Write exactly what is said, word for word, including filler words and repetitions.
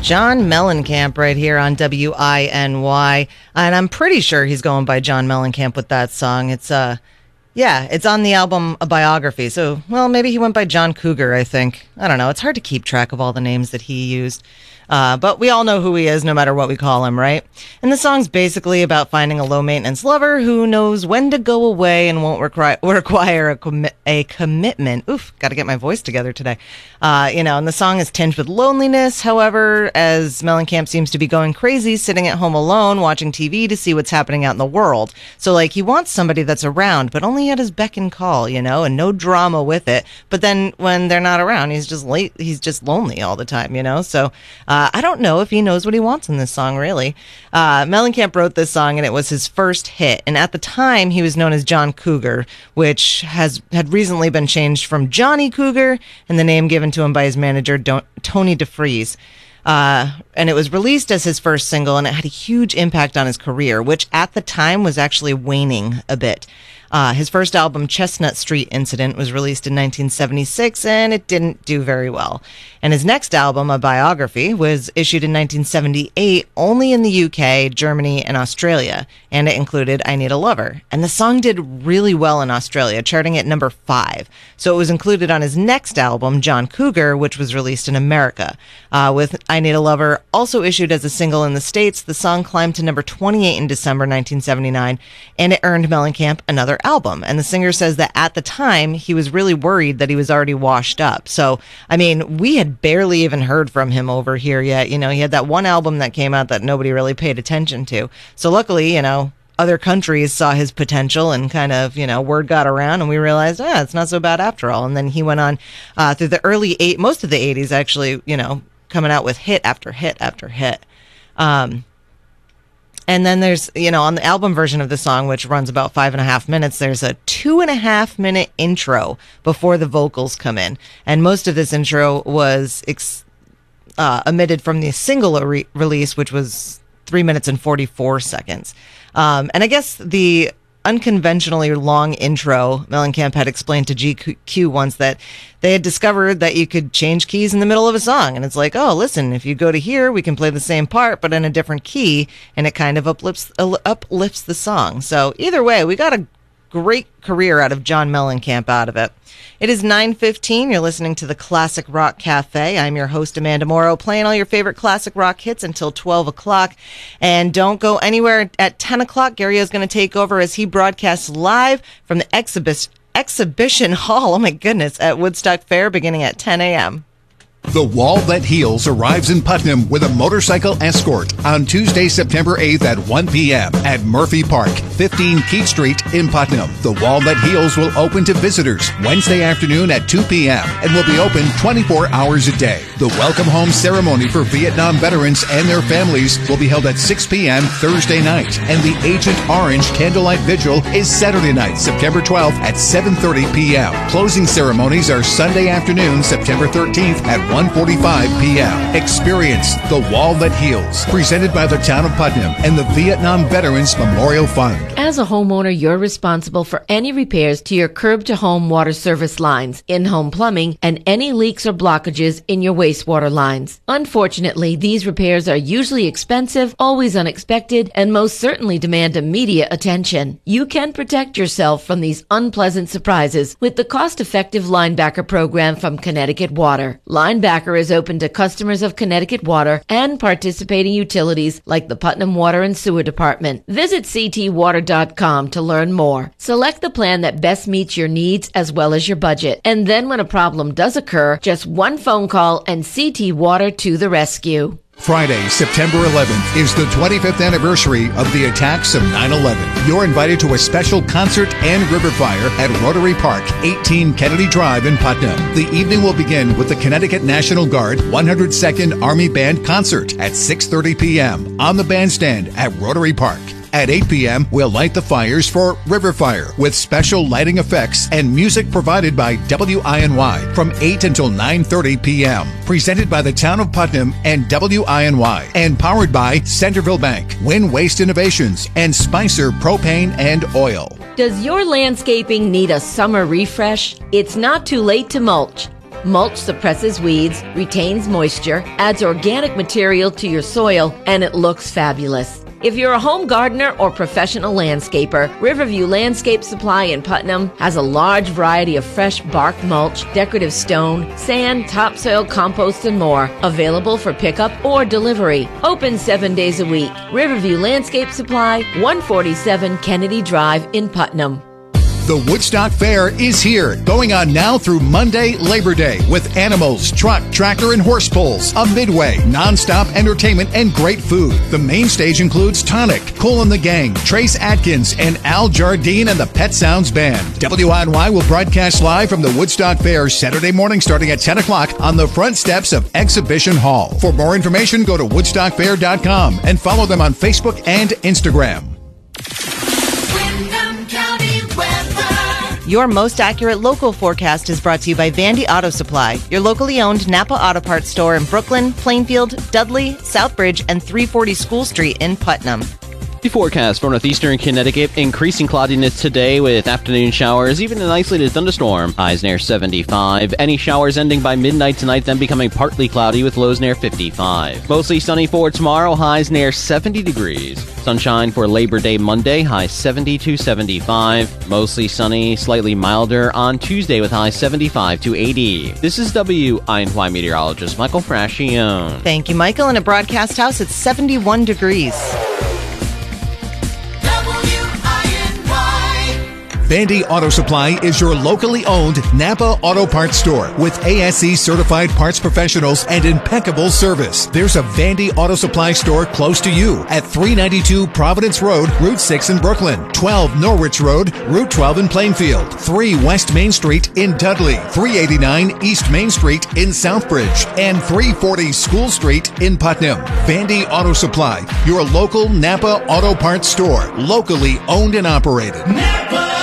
John Mellencamp right here on W I N Y. And I'm pretty sure he's going by John Mellencamp with that song. It's, uh, yeah, it's on the album A Biography. So, well, maybe he went by John Cougar, I think. I don't know. It's hard to keep track of all the names that he used. Uh, but we all know who he is, no matter what we call him, right? And the song's basically about finding a low-maintenance lover who knows when to go away and won't require require a, commi- a commitment. Oof, got to get my voice together today. Uh, you know, and the song is tinged with loneliness. However, as Mellencamp seems to be going crazy, sitting at home alone, watching T V to see what's happening out in the world. So, like, he wants somebody that's around, but only at his beck and call, you know, and no drama with it. But then when they're not around, he's just late. He's just lonely all the time, you know. So. Uh, Uh, I don't know if he knows what he wants in this song, really. Uh, Mellencamp wrote this song, and it was his first hit. And at the time, he was known as John Cougar, which has had recently been changed from Johnny Cougar, and the name given to him by his manager, Don- Tony DeFries. Uh, and it was released as his first single, and it had a huge impact on his career, which at the time was actually waning a bit. Uh, his first album, Chestnut Street Incident, was released in nineteen seventy-six, and it didn't do very well. And his next album, A Biography, was issued in nineteen seventy-eight only in the U K, Germany, and Australia, and it included I Need a Lover. And the song did really well in Australia, charting at number five. So it was included on his next album, John Cougar, which was released in America. Uh, with I Need a Lover also issued as a single in the States, the song climbed to number twenty-eight in December nineteen seventy-nine, and it earned Mellencamp another album. And the singer says that at the time, he was really worried that he was already washed up. So, I mean, we had barely even heard from him over here yet. You know, he had that one album that came out that nobody really paid attention to. So luckily, you know, other countries saw his potential and kind of, you know, word got around and we realized, ah, it's not so bad after all. And then he went on uh, through the early eight, most of the eighties actually, you know, coming out with hit after hit after hit. Um, And then there's, you know, on the album version of the song, which runs about five and a half minutes, there's a two and a half minute intro before the vocals come in. And most of this intro was ex- uh, omitted from the single re- release, which was three minutes and forty-four seconds. Um, and I guess the unconventionally long intro, Mellencamp had explained to G Q once that they had discovered that you could change keys in the middle of a song. And it's like, oh, listen, if you go to here, we can play the same part, but in a different key, and it kind of uplifts, uh, uplifts the song. So either way, we got a great career out of John Mellencamp out of it. It is nine fifteen. You're listening to the Classic Rock Cafe. I'm your host, Amanda Morrow, playing all your favorite classic rock hits until twelve o'clock. And don't go anywhere. At ten o'clock, Gary is going to take over as he broadcasts live from the exhibis- exhibition hall, oh my goodness, at Woodstock Fair beginning at ten a.m. The Wall That Heals arrives in Putnam with a motorcycle escort on Tuesday, September eighth at one p.m. at Murphy Park, fifteen Keith Street in Putnam. The Wall That Heals will open to visitors Wednesday afternoon at two p.m. and will be open twenty-four hours a day. The welcome home ceremony for Vietnam veterans and their families will be held at six p.m. Thursday night. And the Agent Orange Candlelight Vigil is Saturday night, September twelfth at seven thirty p.m. Closing ceremonies are Sunday afternoon, September thirteenth at one forty-five p.m. Experience The Wall That Heals, presented by the Town of Putnam and the Vietnam Veterans Memorial Fund. As a homeowner, you're responsible for any repairs to your curb-to-home water service lines, in-home plumbing, and any leaks or blockages in your wastewater lines. Unfortunately, these repairs are usually expensive, always unexpected, and most certainly demand immediate attention. You can protect yourself from these unpleasant surprises with the cost-effective Linebacker program from Connecticut Water. Linebacker is open to customers of Connecticut Water and participating utilities like the Putnam Water and Sewer Department. Visit c t water dot com to learn more. Select the plan that best meets your needs as well as your budget. And then when a problem does occur, just one phone call and C T Water to the rescue. Friday, September eleventh is the twenty-fifth anniversary of the attacks of nine eleven. You're invited to a special concert and river fire at Rotary Park, eighteen Kennedy Drive in Putnam. The evening will begin with the Connecticut National Guard one hundred second Army Band Concert at six thirty p.m. on the bandstand at Rotary Park. At eight p.m., we'll light the fires for River Fire with special lighting effects and music provided by W I N Y from eight until nine thirty p.m. Presented by the Town of Putnam and W I N Y and powered by Centerville Bank, Win Waste Innovations, and Spicer Propane and Oil. Does your landscaping need a summer refresh? It's not too late to mulch. Mulch suppresses weeds, retains moisture, adds organic material to your soil, and it looks fabulous. If you're a home gardener or professional landscaper, Riverview Landscape Supply in Putnam has a large variety of fresh bark mulch, decorative stone, sand, topsoil, compost, and more available for pickup or delivery. Open seven days a week. Riverview Landscape Supply, one forty-seven Kennedy Drive in Putnam. The Woodstock Fair is here, going on now through Monday, Labor Day, with animals, truck, tractor, and horse pulls, a midway, non-stop entertainment, and great food. The main stage includes Tonic, Cole and the Gang, Trace Atkins, and Al Jardine and the Pet Sounds Band. W I N Y will broadcast live from the Woodstock Fair Saturday morning starting at ten o'clock on the front steps of Exhibition Hall. For more information, go to woodstock fair dot com and follow them on Facebook and Instagram. Your most accurate local forecast is brought to you by Vandy Auto Supply, your locally owned Napa Auto Parts store in Brooklyn, Plainfield, Dudley, Southbridge, and three forty School Street in Putnam. The forecast for northeastern Connecticut, increasing cloudiness today with afternoon showers, even an isolated thunderstorm. Highs near seventy-five. Any showers ending by midnight tonight, then becoming partly cloudy with lows near fifty-five. Mostly sunny for tomorrow, highs near seventy degrees. Sunshine for Labor Day Monday, highs seventy to seventy-five. Mostly sunny, slightly milder on Tuesday with highs seventy-five to eighty. This is W I N Y meteorologist Michael Frascione. Thank you, Michael. In a broadcast house, it's seventy-one degrees. Vandy Auto Supply is your locally owned Napa Auto Parts store with A S E certified parts professionals and impeccable service. There's a Vandy Auto Supply store close to you at three ninety-two Providence Road, Route six in Brooklyn, twelve Norwich Road, Route twelve in Plainfield, three West Main Street in Dudley, three eighty-nine East Main Street in Southbridge, and three forty School Street in Putnam. Vandy Auto Supply, your local Napa Auto Parts store, locally owned and operated. Napa